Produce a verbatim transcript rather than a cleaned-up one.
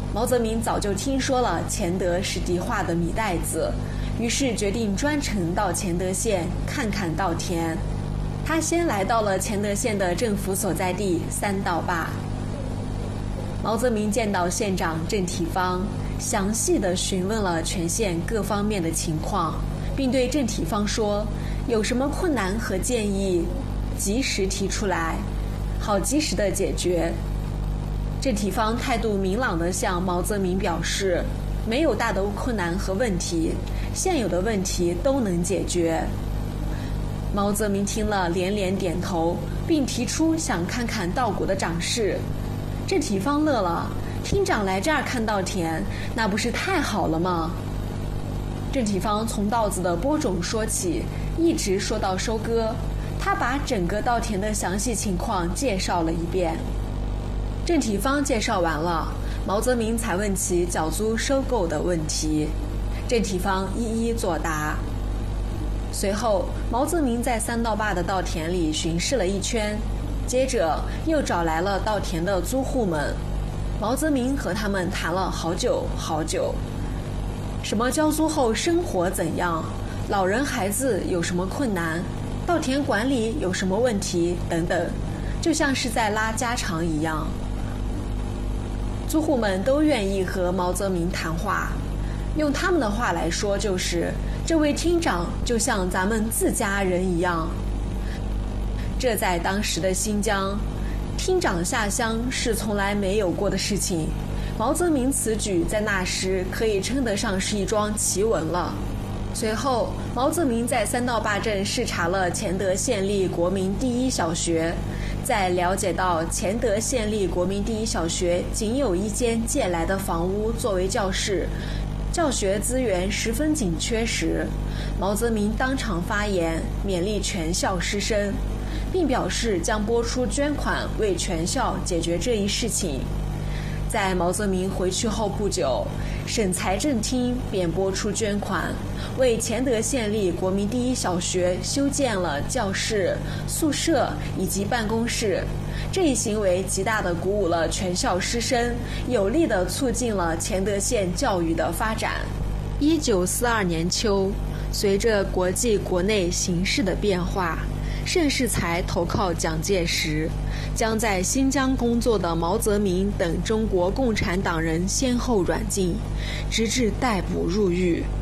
毛泽民早就听说了钱德是迪化的米袋子，于是决定专程到钱德县看看稻田。他先来到了钱德县的政府所在地三道坝。毛泽民见到县长郑体方，详细地询问了全县各方面的情况，并对郑体方说，有什么困难和建议及时提出来，好及时地解决。郑体方态度明朗地向毛泽民表示，没有大的困难和问题，现有的问题都能解决。毛泽民听了连连点头，并提出想看看稻谷的长势。郑体方乐了，厅长来这儿看稻田，那不是太好了吗？郑体方从稻子的播种说起，一直说到收割，他把整个稻田的详细情况介绍了一遍。郑体方介绍完了，毛泽民才问起缴租收购的问题，郑体方一一作答。随后，毛泽民在三道坝的稻田里巡视了一圈，接着又找来了稻田的租户们。毛泽民和他们谈了好久好久，什么交租后生活怎样，老人孩子有什么困难，稻田管理有什么问题等等，就像是在拉家常一样。租户们都愿意和毛泽民谈话，用他们的话来说就是，这位厅长就像咱们自家人一样。这在当时的新疆，厅长下乡是从来没有过的事情，毛泽民此举在那时可以称得上是一桩奇闻了。随后，毛泽民在三道坝镇视察了钱德县立国民第一小学，在了解到钱德县立国民第一小学仅有一间借来的房屋作为教室，教学资源十分紧缺时，毛泽民当场发言，勉励全校师生，并表示将拨出捐款为全校解决这一事情。在毛泽民回去后不久，省财政厅便拨出捐款，为钱德县立国民第一小学修建了教室、宿舍以及办公室。这一行为极大地鼓舞了全校师生，有力地促进了钱德县教育的发展。一九四二年秋，随着国际国内形势的变化，盛世才投靠蒋介石，将在新疆工作的毛泽民等中国共产党人先后软禁，直至逮捕入狱。